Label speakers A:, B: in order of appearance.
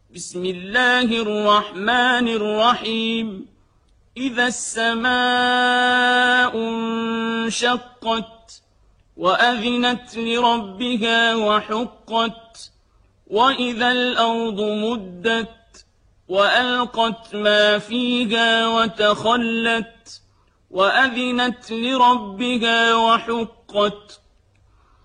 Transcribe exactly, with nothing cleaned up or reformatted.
A: بسم الله الرحمن الرحيم إذا السماء انشقت وأذنت لربها وحقت وإذا الأرض مدت وألقت ما فيها وتخلت وأذنت لربها وحقت